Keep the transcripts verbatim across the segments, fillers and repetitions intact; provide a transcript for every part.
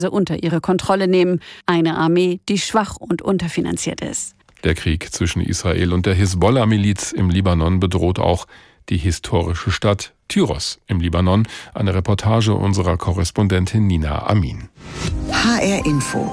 unter ihre Kontrolle nehmen. Eine Armee, die schwach und unterfinanziert ist. Der Krieg zwischen Israel und der Hisbollah-Miliz im Libanon bedroht auch die historische Stadt Tyros im Libanon. Eine Reportage unserer Korrespondentin Nina Amin. H R Info.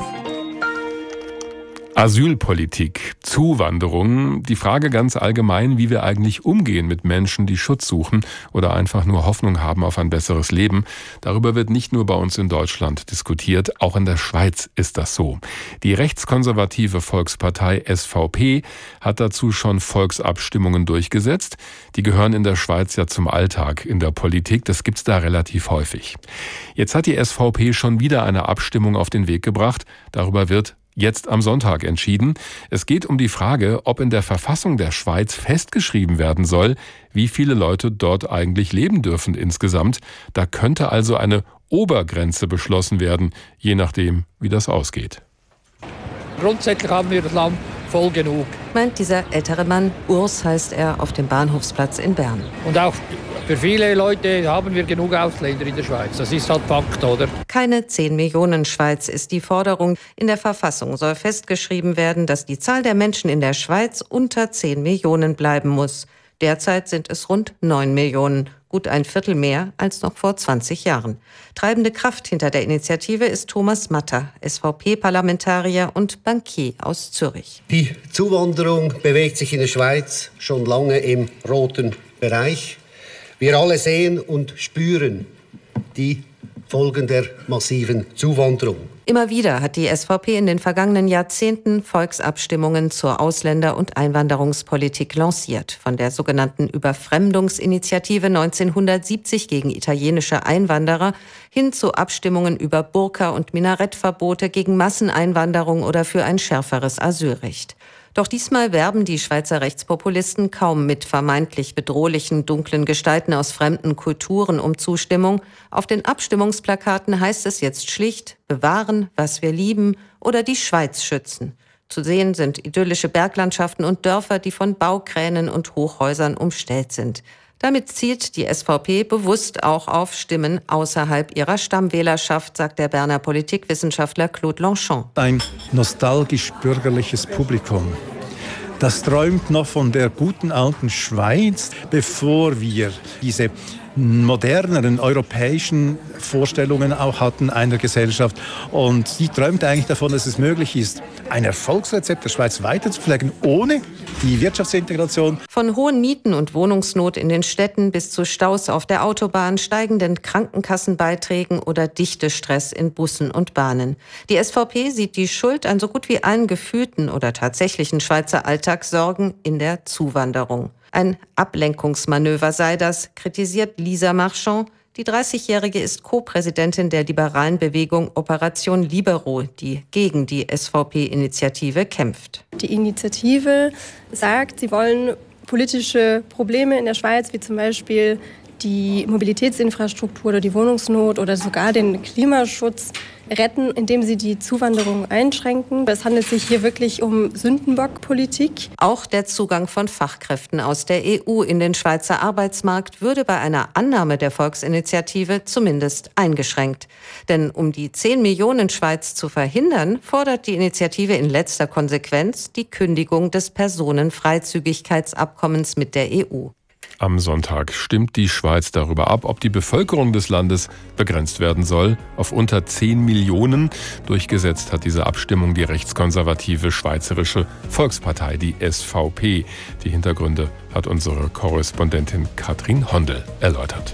Asylpolitik, Zuwanderung, die Frage ganz allgemein, wie wir eigentlich umgehen mit Menschen, die Schutz suchen oder einfach nur Hoffnung haben auf ein besseres Leben. Darüber wird nicht nur bei uns in Deutschland diskutiert, auch in der Schweiz ist das so. Die rechtskonservative Volkspartei S V P hat dazu schon Volksabstimmungen durchgesetzt. Die gehören in der Schweiz ja zum Alltag in der Politik, das gibt's da relativ häufig. Jetzt hat die S V P schon wieder eine Abstimmung auf den Weg gebracht. Darüber wird jetzt am Sonntag entschieden. Es geht um die Frage, ob in der Verfassung der Schweiz festgeschrieben werden soll, wie viele Leute dort eigentlich leben dürfen insgesamt. Da könnte also eine Obergrenze beschlossen werden, je nachdem, wie das ausgeht. Grundsätzlich haben wir das Land voll genug. Meint dieser ältere Mann, Urs heißt er, auf dem Bahnhofsplatz in Bern. Und auch für viele Leute haben wir genug Ausländer in der Schweiz. Das ist halt Fakt, oder? Keine zehn Millionen Schweiz ist die Forderung. In der Verfassung soll festgeschrieben werden, dass die Zahl der Menschen in der Schweiz unter zehn Millionen bleiben muss. Derzeit sind es rund neun Millionen, gut ein Viertel mehr als noch vor zwanzig Jahren. Treibende Kraft hinter der Initiative ist Thomas Matter, S V P-Parlamentarier und Bankier aus Zürich. Die Zuwanderung bewegt sich in der Schweiz schon lange im roten Bereich. Wir alle sehen und spüren die Folgen der massiven Zuwanderung. Immer wieder hat die S V P in den vergangenen Jahrzehnten Volksabstimmungen zur Ausländer- und Einwanderungspolitik lanciert. Von der sogenannten Überfremdungsinitiative neunzehnhundertsiebzig gegen italienische Einwanderer hin zu Abstimmungen über Burka- und Minarettverbote gegen Masseneinwanderung oder für ein schärferes Asylrecht. Doch diesmal werben die Schweizer Rechtspopulisten kaum mit vermeintlich bedrohlichen, dunklen Gestalten aus fremden Kulturen um Zustimmung. Auf den Abstimmungsplakaten heißt es jetzt schlicht: bewahren, was wir lieben oder die Schweiz schützen. Zu sehen sind idyllische Berglandschaften und Dörfer, die von Baukränen und Hochhäusern umstellt sind. Damit zielt die S V P bewusst auch auf Stimmen außerhalb ihrer Stammwählerschaft, sagt der Berner Politikwissenschaftler Claude Lanchon. Ein nostalgisch-bürgerliches Publikum. Das träumt noch von der guten alten Schweiz, bevor wir diese moderneren europäischen Vorstellungen auch hatten einer Gesellschaft. Und sie träumt eigentlich davon, dass es möglich ist, ein Erfolgsrezept der Schweiz weiterzupflegen, ohne die Wirtschaftsintegration. Von hohen Mieten und Wohnungsnot in den Städten bis zu Staus auf der Autobahn, steigenden Krankenkassenbeiträgen oder Dichtestress in Bussen und Bahnen. Die S V P sieht die Schuld an so gut wie allen gefühlten oder tatsächlichen Schweizer Alltagssorgen in der Zuwanderung. Ein Ablenkungsmanöver sei das, kritisiert Lisa Marchand. Die dreißigjährige ist Co-Präsidentin der liberalen Bewegung Operation Libero, die gegen die S V P-Initiative kämpft. Die Initiative sagt, sie wollen politische Probleme in der Schweiz, wie zum Beispiel die Mobilitätsinfrastruktur oder die Wohnungsnot oder sogar den Klimaschutz retten, indem sie die Zuwanderung einschränken. Es handelt sich hier wirklich um Sündenbockpolitik. Auch der Zugang von Fachkräften aus der E U in den Schweizer Arbeitsmarkt würde bei einer Annahme der Volksinitiative zumindest eingeschränkt. Denn um die zehn Millionen Schweiz zu verhindern, fordert die Initiative in letzter Konsequenz die Kündigung des Personenfreizügigkeitsabkommens mit der E U. Am Sonntag stimmt die Schweiz darüber ab, ob die Bevölkerung des Landes begrenzt werden soll auf unter zehn Millionen. Durchgesetzt hat diese Abstimmung die rechtskonservative Schweizerische Volkspartei, die S V P. Die Hintergründe hat unsere Korrespondentin Katrin Hondel erläutert.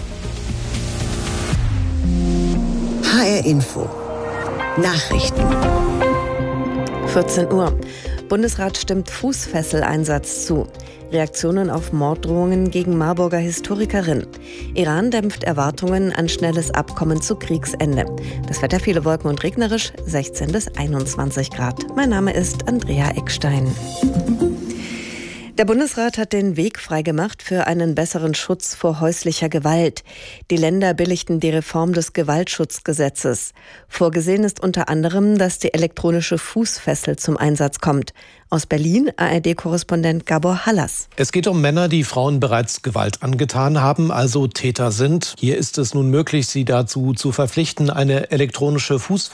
H R Info. Nachrichten. vierzehn Uhr. Bundesrat stimmt Fußfesseleinsatz zu. Reaktionen auf Morddrohungen gegen Marburger Historikerin. Iran dämpft Erwartungen an schnelles Abkommen zu Kriegsende. Das Wetter viele Wolken und regnerisch, sechzehn bis einundzwanzig Grad. Mein Name ist Andrea Eckstein. Der Bundesrat hat den Weg freigemacht für einen besseren Schutz vor häuslicher Gewalt. Die Länder billigten die Reform des Gewaltschutzgesetzes. Vorgesehen ist unter anderem, dass die elektronische Fußfessel zum Einsatz kommt. Aus Berlin, A R D-Korrespondent Gabor Hallas. Es geht um Männer, die Frauen bereits Gewalt angetan haben, also Täter sind. Hier ist es nun möglich, sie dazu zu verpflichten, eine elektronische Fußfessel